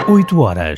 8 horas.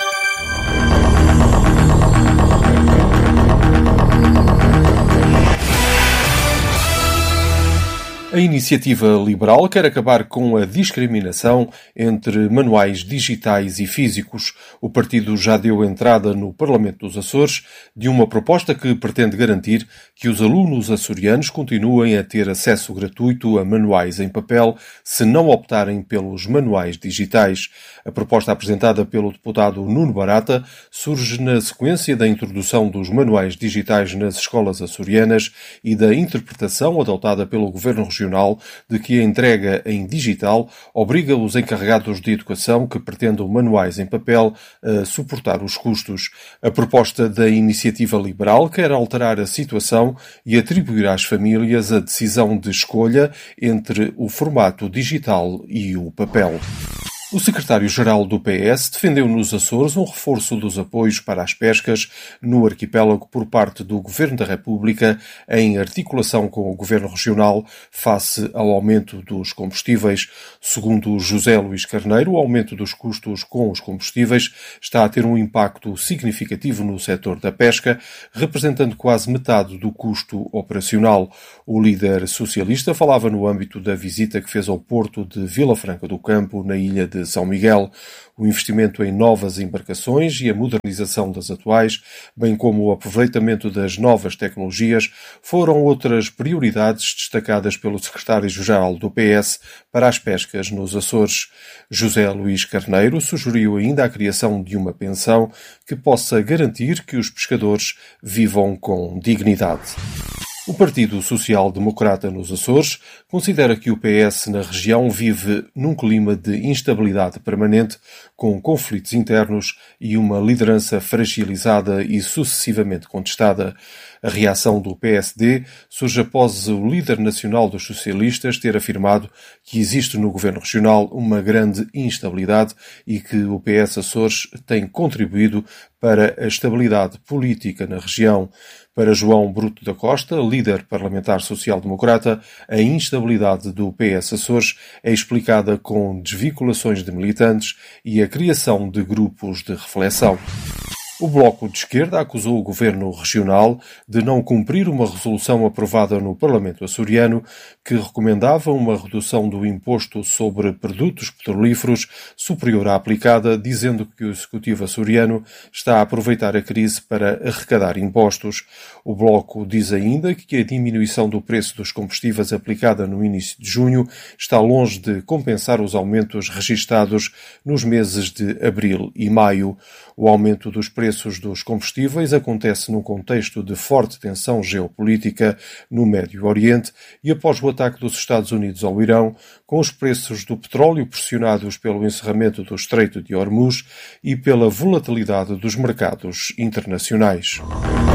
A iniciativa liberal quer acabar com a discriminação entre manuais digitais e físicos. O partido já deu entrada no Parlamento dos Açores de uma proposta que pretende garantir que os alunos açorianos continuem a ter acesso gratuito a manuais em papel se não optarem pelos manuais digitais. A proposta apresentada pelo deputado Nuno Barata surge na sequência da introdução dos manuais digitais nas escolas açorianas e da interpretação adotada pelo Governo Regional de que a entrega em digital obriga os encarregados de educação que pretendam manuais em papel a suportar os custos. A proposta da iniciativa liberal quer alterar a situação e atribuir às famílias a decisão de escolha entre o formato digital e o papel. O secretário-geral do PS defendeu nos Açores um reforço dos apoios para as pescas no arquipélago por parte do Governo da República em articulação com o Governo Regional face ao aumento dos combustíveis. Segundo José Luís Carneiro, o aumento dos custos com os combustíveis está a ter um impacto significativo no setor da pesca, representando quase metade do custo operacional. O líder socialista falava no âmbito da visita que fez ao porto de Vila Franca do Campo, na ilha de São Miguel. O investimento em novas embarcações e a modernização das atuais, bem como o aproveitamento das novas tecnologias, foram outras prioridades destacadas pelo secretário-geral do PS para as pescas nos Açores. José Luís Carneiro sugeriu ainda a criação de uma pensão que possa garantir que os pescadores vivam com dignidade. O Partido Social Democrata nos Açores considera que o PS na região vive num clima de instabilidade permanente, com conflitos internos e uma liderança fragilizada e sucessivamente contestada. A reação do PSD surge após o líder nacional dos socialistas ter afirmado que existe no governo regional uma grande instabilidade e que o PS Açores tem contribuído para a estabilidade política na região. Para João Bruto da Costa, líder parlamentar social-democrata, a instabilidade do PS Açores é explicada com desvinculações de militantes e a criação de grupos de reflexão. O Bloco de Esquerda acusou o Governo Regional de não cumprir uma resolução aprovada no Parlamento açoriano que recomendava uma redução do imposto sobre produtos petrolíferos superior à aplicada, dizendo que o Executivo açoriano está a aproveitar a crise para arrecadar impostos. O Bloco diz ainda que a diminuição do preço dos combustíveis aplicada no início de junho está longe de compensar os aumentos registados nos meses de abril e maio. O aumento dos preços dos combustíveis acontece num contexto de forte tensão geopolítica no Médio Oriente e após o ataque dos Estados Unidos ao Irão, com os preços do petróleo pressionados pelo encerramento do Estreito de Hormuz e pela volatilidade dos mercados internacionais.